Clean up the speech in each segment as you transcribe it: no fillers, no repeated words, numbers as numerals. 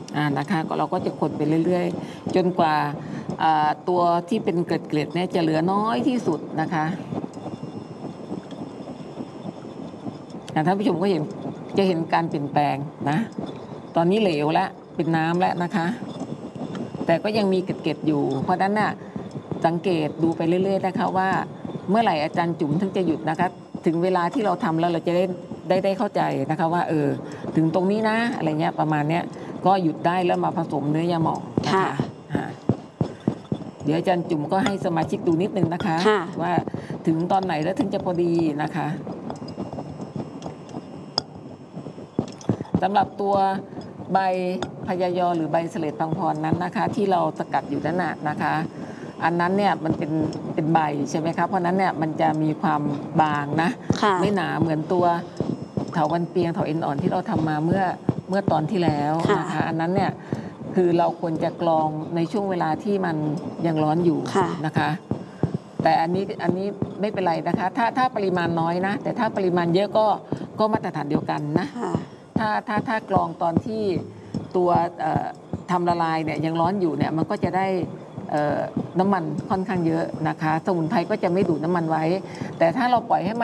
นะคะเราก็จะคนไปเรื่อยๆจนกว่าตัวที่เป็นเกล็ดเนี่ยจะเหลือน้อยที่สุดนะคะท่านผู้ชมก็จะเห็นการเปลี่ยนแปลงนะตอนนี้เหลวแล้วเป็นน้ำแล้วนะคะแต่ก็ยังมีเกล็ดอยู่เพราะนั้นน่ะสังเกตดูไปเรื่อยๆนะคะว่าเมื่อไหร่อาจารย์จุ๋มถึงจะหยุดนะคะถึงเวลาที่เราทำแล้วเราจะได้เข้าใจนะคะว่าถึงตรงนี้นะอะไรเงี้ยประมาณเนี้ยก็หยุดได้แล้วมาผสมเนื้อยาหม่องนะคะเดี๋ยวอาจารย์จุ๋มก็ให้สมาชิกดูนิดนึงนะคะว่าถึงตอนไหนแล้วถึงจะพอดีนะคะสำหรับตัวใบพยายอหรือใบเสลดพังพรนั้นนะคะที่เราสกัดอยู่นั่นนะคะอันนั้นเนี่ยมันเป็นใบใช่ไหมคะเพราะนั้นเนี่ยมันจะมีความบางนะไม่หนาเหมือนตัวเถาวัลย์เปียงเถาเอ็นอ่อนที่เราทำมาเมื่อตอนที่แล้วนะคะอันนั้นเนี่ยคือเราควรจะกรองในช่วงเวลาที่มันยังร้อนอยู่นะคะแต่อันนี้ไม่เป็นไรนะคะถ้าปริมาณน้อยนะแต่ถ้าปริมาณเยอะก็มาตรฐานเดียวกันนะถ้ากรองตอนที่ตัวทำละลายเนี่ยยังร้อนอยู่เนี่ยมันก็จะได้น้ำมันค่อนข้างเยอะนะคะสมุนไพรก็จะไม่ดูดน้ำมันไว้แต่ถ้าเราปล่อยให้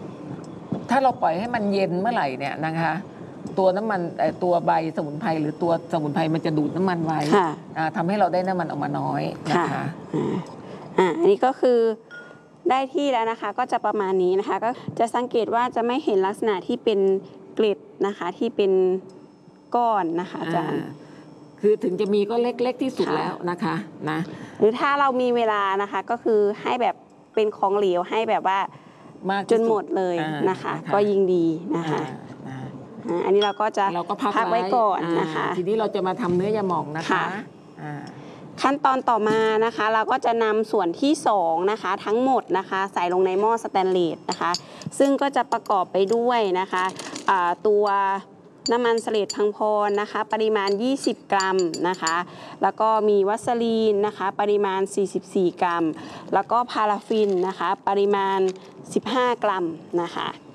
มันเย็นเมื่อไหร่เนี่ยนะคะตัวน้ำมันตัวใบสมุนไพรหรือตัวสมุนไพรมันจะดูดน้ำมันไว้ทำให้เราได้น้ำมันออกมาน้อยนะคะอันนี้ก็คือได้ที่แล้วนะคะก็จะประมาณนี้นะคะก็จะสังเกตว่าจะไม่เห็นลักษณะที่เป็นเกล็ดนะคะที่เป็นก้อนนะคะอาจารย์คือถึงจะมีก็เล็กๆที่สุดแล้วนะคะนะหรือถ้าเรามีเวลานะคะก็คือให้แบบเป็นของเหลวให้แบบว่าจนหมดเลยนะคะก็ยิ่งดีนะคะอันนี้เราก็จะพักไว้ก่อนนะคะทีนี้เราจะมาทำเนื้อยาหม่องนะคะขั้นตอนต่อมานะคะเราก็จะนำส่วนที่2นะคะทั้งหมดนะคะใส่ลงในหม้อสแตนเลสนะคะซึ่งก็จะประกอบไปด้วยนะคะตัวน้ำมันเสลดพังพรนะคะปริมาณ20 กรัมนะคะแล้วก็มีวัสลีนนะคะปริมาณ44 กรัมแล้วก็พาราฟินนะคะปริมาณ15 กรัมนะคะ